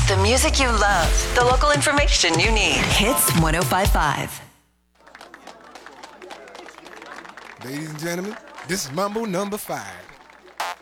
The music you love, the local information you need. Hits 105.5. Ladies and gentlemen, this is Mambo number 5.